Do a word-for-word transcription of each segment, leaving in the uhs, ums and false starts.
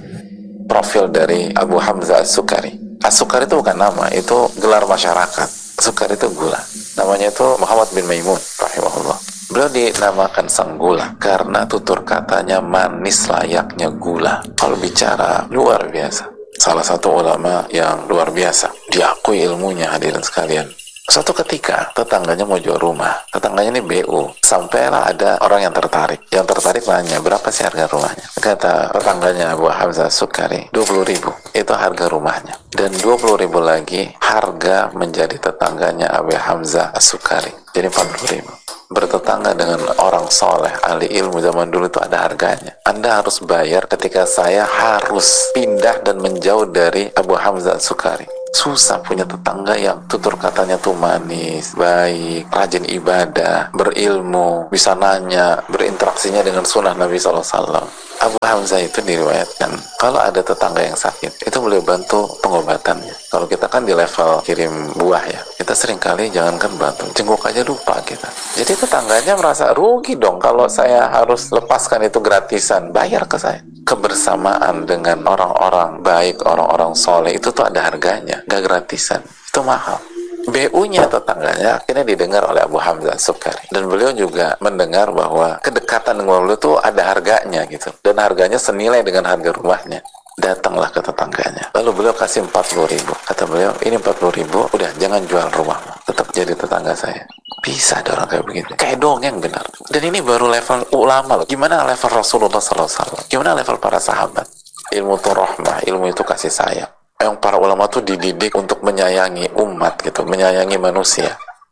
profil dari Abu Hamzah As-Sukari. As-Sukari itu bukan nama, itu gelar masyarakat. Sukari itu gula. Namanya itu Muhammad bin Maimun rahimahullah. Beliau dinamakan sang gula karena tutur katanya manis layaknya gula. Kalau bicara luar biasa. Salah satu ulama yang luar biasa, diakui ilmunya, hadirin sekalian. Suatu ketika tetangganya mau jual rumah, tetangganya ini B U, sampailah ada orang yang tertarik. Yang tertarik nanya, berapa sih harga rumahnya? Kata tetangganya Abu Hamzah Sukari, dua puluh ribu, itu harga rumahnya. Dan dua puluh ribu lagi harga menjadi tetangganya Abu Hamzah Sukari, jadi empat puluh ribu. Bertetangga dengan orang soleh, ahli ilmu zaman dulu itu ada harganya. Anda harus bayar ketika saya harus pindah dan menjauh dari Abu Hamzah Sukari. Susah punya tetangga yang tutur katanya tuh manis, baik, rajin ibadah, berilmu, bisa nanya, berinteraksinya dengan sunnah Nabi shallallahu alaihi wasallam. Abu Hamzah itu diriwayatkan kalau ada tetangga yang sakit, itu boleh bantu pengobatannya. Kalau kita kan di level kirim buah ya, kita seringkali jangankan bantu, jenguk aja lupa kita. Jadi tetangganya merasa rugi dong kalau saya harus lepaskan itu gratisan, bayar ke saya. Kebersamaan dengan orang-orang baik, orang-orang soleh itu tuh ada harganya, gak gratisan, itu mahal. B U-nya tetangganya akhirnya didengar oleh Abu Hamzah Sukari, dan beliau juga mendengar bahwa kedekatan dengan beliau itu ada harganya gitu, dan harganya senilai dengan harga rumahnya. Datanglah ke tetangganya, lalu beliau kasih empat puluh ribu. Kata beliau, ini empat puluh ribu, udah jangan jual rumahmu, tetap jadi tetangga saya. Bisa ada orang kayak begitu, kayak dongeng benar. Dan ini baru level ulama loh. Gimana level Rasulullah shallallahu alaihi wasallam, gimana level para sahabat. Ilmu itu rahmah, ilmu itu kasih sayang. Yang para ulama tuh dididik untuk menyayangi umat gitu, menyayangi manusia.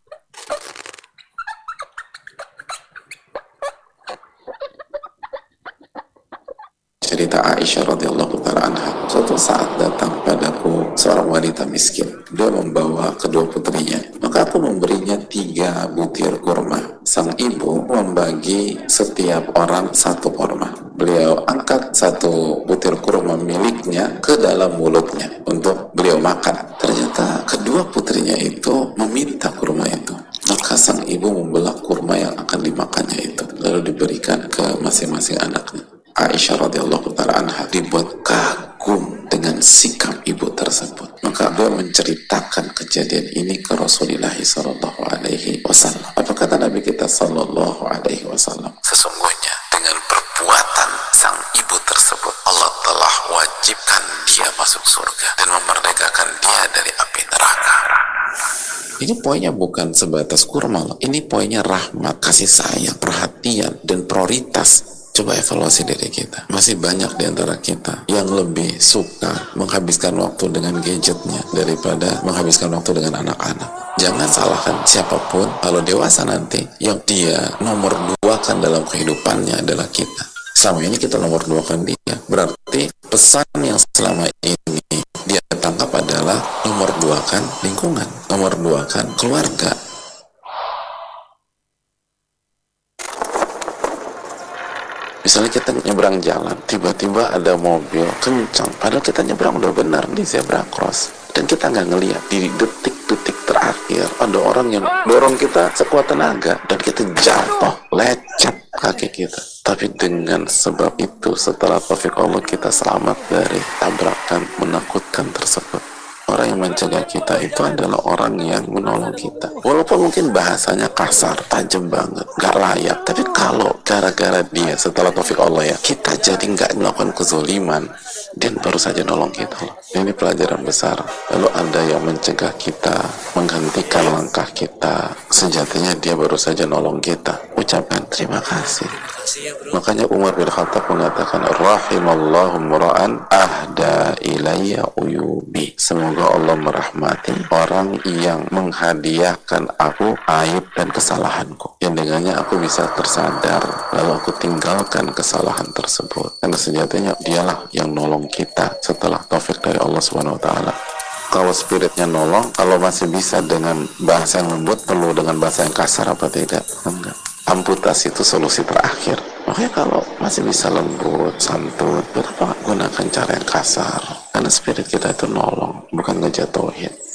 Cerita Aisyah radhiyallahu ta'ala anha, suatu saat datang padaku seorang wanita miskin. Dia membawa kedua putrinya, maka aku memberinya tiga butir kurma. Sang ibu membagi setiap orang satu kurma. Beliau angkat satu butir kurma miliknya ke dalam mulutnya untuk beliau makan. Ternyata kedua putrinya itu meminta kurma itu. Maka sang ibu membelah kurma yang akan dimakannya itu, lalu diberikan ke masing-masing anaknya. Aisyah radhiyallahu ta'ala anha dibuat kagum dengan sikap ibu tersebut. Maka beliau menceritakan kejadian ini ke Rasulullah sallallahu alaihi wasallam. Apa kata Nabi kita sallallahu alaihi wasallam? Sesungguhnya dengan perbuatan sang ibu tersebut, Allah telah wajibkan dia masuk surga dan memerdekakan dia dari api neraka. Ini poinnya bukan sebatas kurma loh. Ini poinnya rahmat, kasih sayang, perhatian, dan prioritas. Coba evaluasi diri kita. Masih banyak di antara kita yang lebih suka menghabiskan waktu dengan gadgetnya daripada menghabiskan waktu dengan anak-anak. Jangan salahkan siapapun, kalau dewasa nanti yang dia nomor dua kan dalam kehidupannya adalah kita. Selama ini kita nomor dua kan dia. Berarti pesan yang selama ini dia tangkap adalah nomor dua kan lingkungan, nomor dua kan keluarga. Misalnya kita nyebrang jalan, tiba-tiba ada mobil kencang, padahal kita nyebrang udah benar di zebra cross, dan kita nggak ngelihat di detik-detik terakhir ada orang yang dorong kita sekuat tenaga dan kita jatuh, lecet kaki kita. Tapi dengan sebab itu, setelah taufik Allah, kita selamat dari tabrakan menakutkan tersebut. Orang yang mencegah kita itu adalah orang yang menolong kita. Walaupun mungkin bahasanya kasar, tajam banget, gak layak. Tapi kalau gara-gara dia, setelah taufik Allah ya, kita jadi gak melakukan kezoliman, dan baru saja nolong kita. Ini pelajaran besar. Lalu ada yang mencegah kita, menghentikan langkah kita, sejatinya dia baru saja nolong kita. Ucapkan terima kasih. Makanya Umar bin Khattab mengatakan, rahimallahu mura'an ahda ilayya uyubi. Semoga Allah merahmati orang yang menghadiahkan aku aib dan kesalahanku, yang dengannya aku bisa tersadar, lalu aku tinggalkan kesalahan tersebut. Karena sejatinya dialah yang nolong kita setelah taufik dari Allah subhanahu wa taala. Kalau spiritnya nolong, kalau masih bisa dengan bahasa yang lembut, perlu dengan bahasa yang kasar apa tidak? Enggak. Amputasi itu solusi terakhir. Makanya kalau masih bisa lembut, santun, kenapa gunakan cara yang kasar? Karena spirit kita itu nolong, bukan ngejatuhin.